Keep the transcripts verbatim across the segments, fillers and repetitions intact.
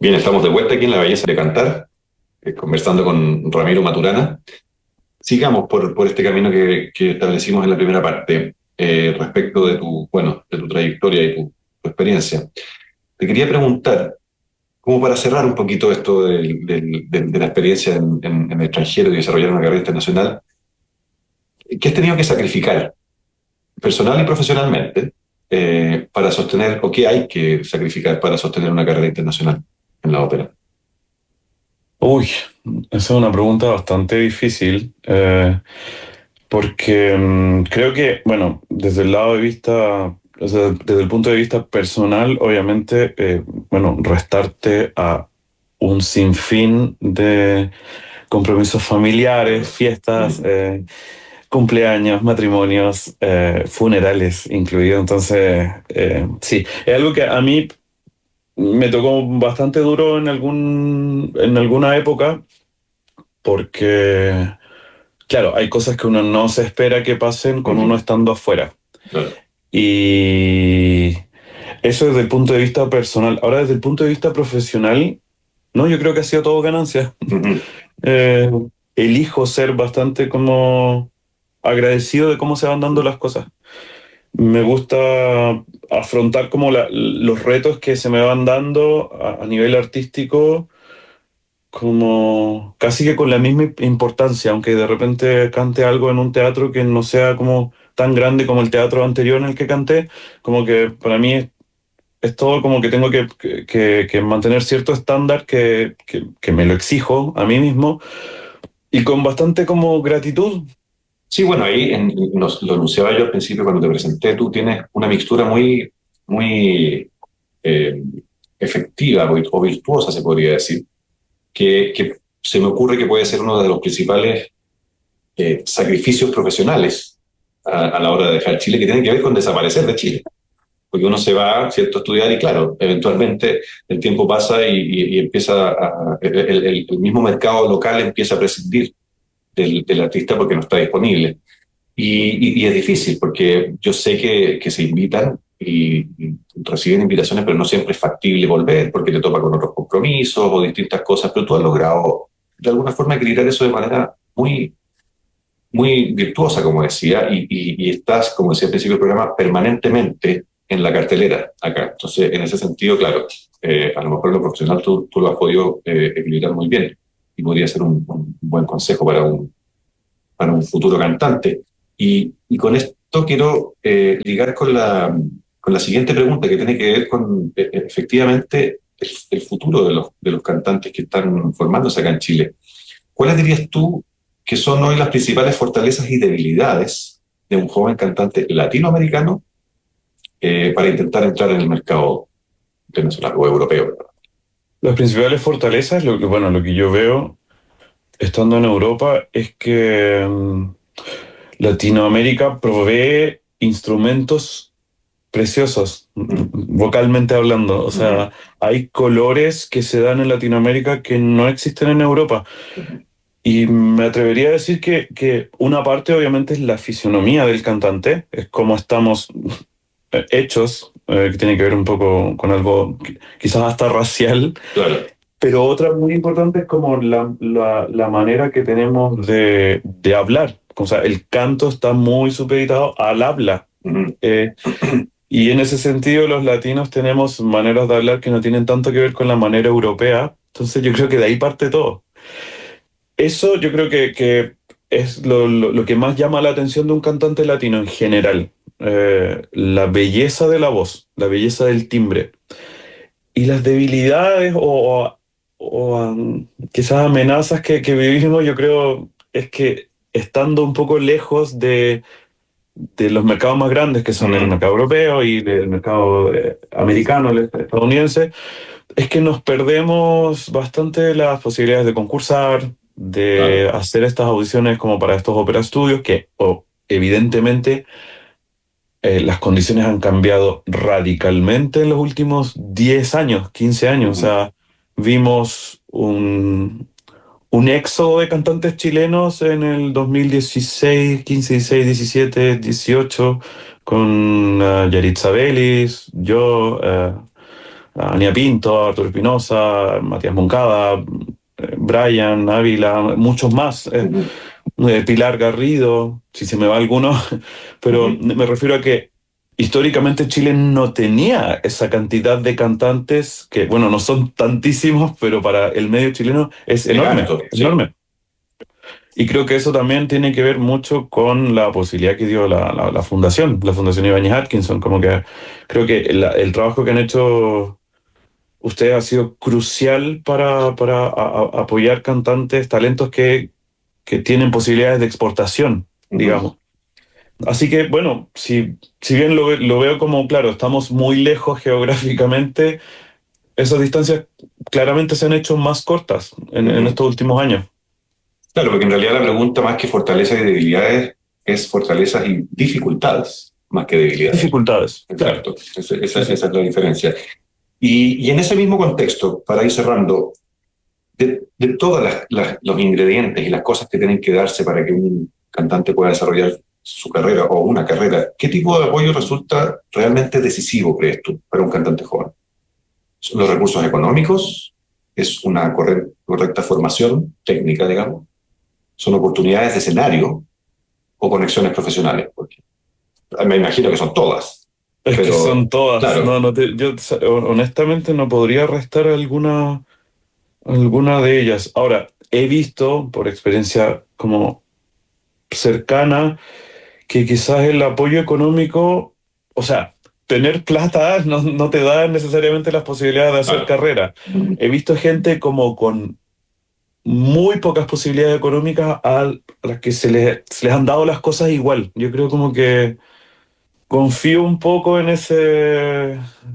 Bien, estamos de vuelta aquí en La Belleza de Cantar, eh, conversando con Ramiro Maturana. Sigamos por, por este camino que, que establecimos en la primera parte, eh, respecto de tu, bueno, de tu trayectoria y tu, tu experiencia. Te quería preguntar, como para cerrar un poquito esto del- del- del- de la experiencia en, en- en el extranjero y desarrollar una carrera internacional, ¿qué has tenido que sacrificar, personal y profesionalmente, eh, para sostener, o qué hay que sacrificar para sostener una carrera internacional en la ópera? Uy, esa es una pregunta bastante difícil, eh, porque mm, creo que, bueno, desde el lado de vista, o sea, desde el punto de vista personal, obviamente, eh, bueno, restarte a un sinfín de compromisos familiares, fiestas, Mm. eh, cumpleaños, matrimonios, eh, funerales incluidos. Entonces, eh, sí, es algo que a mí me tocó bastante duro en algún, en alguna época porque, claro, hay cosas que uno no se espera que pasen con uno Ujú. estando afuera. Claro. Y eso desde el punto de vista personal. Ahora, desde el punto de vista profesional, no, yo creo que ha sido todo ganancia. Ujú. Eh, Elijo ser bastante como agradecido de cómo se van dando las cosas. Me gusta afrontar como la- los retos que se me van dando a, a nivel artístico como casi que con la misma importancia, aunque de repente cante algo en un teatro que no sea como tan grande como el teatro anterior en el que canté, como que para mí es, es todo como que tengo que, que- que- que mantener cierto estándar que, que, que me lo exijo a mí mismo y con bastante como gratitud. Sí, bueno, ahí en- nos- lo anunciaba yo al principio cuando te presenté, tú tienes una mixtura muy, muy eh, efectiva o o virtuosa, se podría decir, que, que se me ocurre que puede ser uno de los principales eh, sacrificios profesionales a, a la hora de dejar Chile, que tiene que ver con desaparecer de Chile. Porque uno se va, ¿cierto?, a estudiar y claro, eventualmente el tiempo pasa y, y- y empieza a, el, el- el mismo mercado local empieza a prescindir del, del artista porque no está disponible. Y, y- y es difícil porque yo sé que, que se invitan y, y reciben invitaciones, pero no siempre es factible volver porque te topa con otros compromisos o distintas cosas, pero tú has logrado de alguna forma equilibrar eso de manera muy, muy virtuosa, como decía, y, y- y estás, como decía al principio del programa, permanentemente en la cartelera acá. Entonces, en ese sentido, claro, eh, a lo mejor en lo profesional tú, tú lo has podido eh, equilibrar muy bien y podría ser un, un buen consejo para un, para un futuro cantante. Y, y con esto quiero eh, ligar con la, con la siguiente pregunta que tiene que ver con eh, efectivamente el, el futuro de los, de los cantantes que están formándose acá en Chile. ¿Cuáles dirías tú que son hoy las principales fortalezas y debilidades de un joven cantante latinoamericano eh, para intentar entrar en el mercado internacional o europeo? Las principales fortalezas, lo que, bueno, lo que yo veo estando en Europa es que mm, Latinoamérica provee instrumentos preciosos, Mm. vocalmente hablando. O Mm. sea, hay colores que se dan en Latinoamérica que no existen en Europa. Mm. Y me atrevería a decir que, que una parte obviamente es la fisionomía del cantante, es cómo estamos eh, hechos, eh, que tiene que ver un poco con algo qui- quizás hasta racial, Claro. pero otra muy importante es como la, la, la manera que tenemos de, de hablar. O sea, el canto está muy supeditado al habla. Mm. Eh, y en ese sentido, los latinos tenemos maneras de hablar que no tienen tanto que ver con la manera europea. Entonces, yo creo que de ahí parte todo. Eso yo creo que, que es lo, lo- lo que más llama la atención de un cantante latino en general. Eh, la belleza de la voz, la belleza del timbre. Y las debilidades o, o, um, quizás amenazas que, que vivimos, yo creo, es que estando un poco lejos de de los mercados más grandes, que son el Mm. mercado europeo y el mercado eh, americano, el estadounidense, es que nos perdemos bastante las posibilidades de concursar, de Claro. hacer estas audiciones como para estos opera estudios, que o, evidentemente eh, las condiciones han cambiado radicalmente en los últimos diez años, quince años. O Mm. sea, vimos un, un éxodo de cantantes chilenos en el dos mil dieciséis, quince, dieciséis, diecisiete, dieciocho, con uh, Yaritza Belis, yo, uh, a Ania Pinto, a Arturo Espinosa, Matías Moncada, eh, Brian Ávila, muchos más, eh, Ujú, eh, Pilar Garrido, si se me va alguno, pero ujú. me refiero a que históricamente Chile no tenía esa cantidad de cantantes que, bueno, no son tantísimos, pero para el medio chileno es Es enorme, harto, sí. enorme. Y creo que eso también tiene que ver mucho con la posibilidad que dio la, la, la fundación, la Fundación Ibáñez Atkinson, como que creo que el, el trabajo que han hecho ustedes ha sido crucial para, para a- a- apoyar cantantes, talentos que, que tienen posibilidades de exportación, Ujú. digamos. Así que, bueno, si, si bien lo, ve- lo veo como, claro, estamos muy lejos geográficamente, esas distancias claramente se han hecho más cortas en, en Ujú. estos últimos años. Claro, porque en realidad la pregunta más que fortalezas y debilidades es fortalezas y dificultades más que debilidades. Dificultades, claro. Exacto, esa, esa- Sí, sí. esa es la diferencia. Y, y en ese mismo contexto, para ir cerrando, de, de todos los ingredientes y las cosas que tienen que darse para que un cantante pueda desarrollar su carrera o una carrera, ¿qué tipo de apoyo resulta realmente decisivo, crees tú, para un cantante joven? ¿Son los recursos económicos? ¿Es una corre- correcta formación técnica, digamos? ¿Son oportunidades de escenario o conexiones profesionales? Porque me imagino que son todas, Es que son pero todas. No, claro, no te- yo sa- honestamente no podría restar alguna, alguna de ellas. Ahora, he visto por experiencia como cercana que quizás el apoyo económico, o sea, tener plata no, no te da necesariamente las posibilidades de hacer claro. carrera. He visto gente como con muy pocas posibilidades económicas a las que se les, se les han dado las cosas igual. Yo creo como que confío un poco en ese,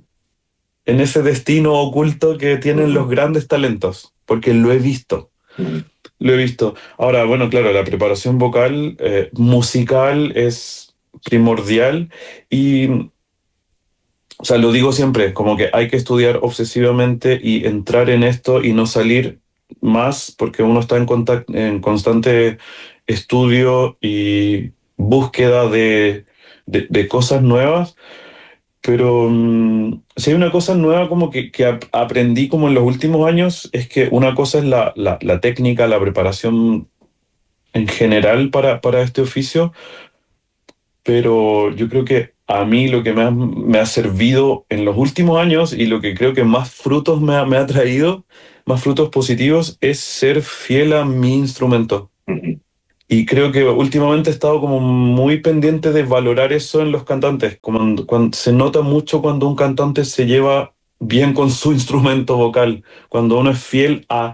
en ese destino oculto que tienen los Ujú, grandes talentos, porque lo he visto. ujú, Lo he visto. Ahora, bueno, claro, la preparación vocal, eh, musical es primordial y, o sea, lo digo siempre, como que hay que estudiar obsesivamente y entrar en esto y no salir más porque uno está en contact- en constante estudio y búsqueda de, de- de cosas nuevas. Pero mm, si hay una cosa nueva como que, que ap- aprendí como en los últimos años, es que una cosa es la, la, la técnica, la preparación en general para, para este oficio, pero yo creo que a mí lo que me ha, me ha servido en los últimos años y lo que creo que más frutos me ha, me ha traído, más frutos positivos, es ser fiel a mi instrumento. ujú, Y creo que últimamente he estado como muy pendiente de valorar eso en los cantantes. Como cuando, se nota mucho cuando un cantante se lleva bien con su instrumento vocal, cuando uno es fiel a,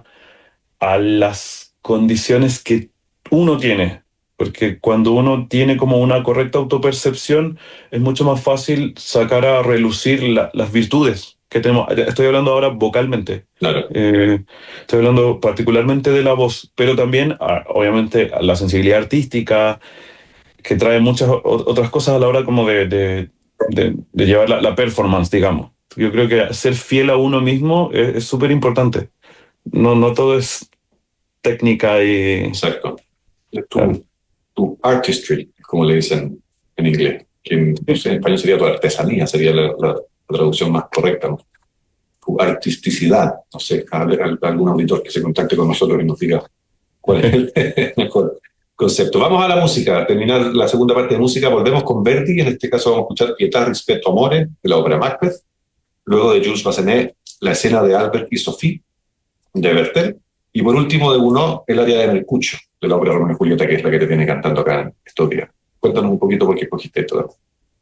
a las condiciones que uno tiene. Porque cuando uno tiene como una correcta autopercepción, es mucho más fácil sacar a relucir la- las virtudes que tenemos. Estoy hablando ahora vocalmente. claro. Eh, Estoy hablando particularmente de la voz, pero también, ah, obviamente, a la sensibilidad artística, que trae muchas o- otras cosas a la hora como de, de- de- de llevar la, la performance, digamos. Yo creo que ser fiel a uno mismo es es súper importante. No, no todo es técnica y... Exacto. Claro. Tu, tu artistry, como le dicen en inglés, que en, no sé, en español sería tu artesanía, sería la, la- la traducción más correcta, ¿no? Tu artisticidad, no sé, a- a- algún auditor que se contacte con nosotros y nos diga cuál es el mejor concepto. Vamos a la música, terminar la segunda parte de música, volvemos con Verdi, en este caso vamos a escuchar Pietà rispetto amore, de la ópera Macbeth, luego de Jules Massenet, la escena de Albert y Sophie, de Werther, y por último de Gounod, el área de Mercucho, de la ópera Romeo y Julieta, que es la que te viene cantando acá en estos días. Cuéntanos un poquito por qué escogiste esto.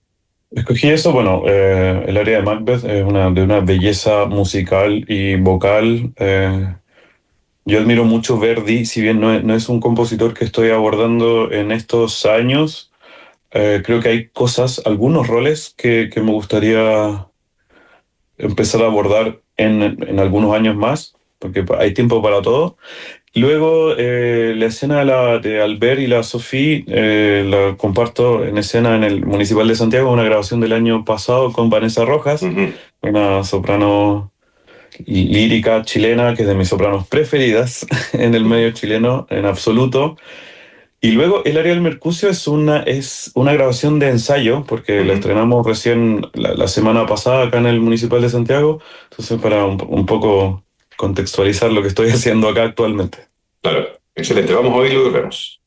Escogí eso, bueno, eh, el área de Macbeth es una, de una belleza musical y vocal. eh, yo admiro mucho Verdi, si bien no es, no es un compositor que estoy abordando en estos años, eh, creo que hay cosas, algunos roles que, que me gustaría empezar a abordar en, en algunos años más, porque hay tiempo para todo. Luego, eh, la escena de, la, de Albert y la Sophie eh, la comparto en escena en el Municipal de Santiago, una grabación del año pasado con Vanessa Uh Rojas, -huh. una soprano lírica chilena que es de mis sopranos preferidas en el medio chileno en absoluto. Y luego El área del Mercucio es una, es una grabación de ensayo, porque la Ujú. estrenamos recién la, la semana pasada acá en el Municipal de Santiago, entonces para un, un poco contextualizar lo que estoy haciendo acá actualmente. Claro, excelente. Vamos a oírlo y volvemos.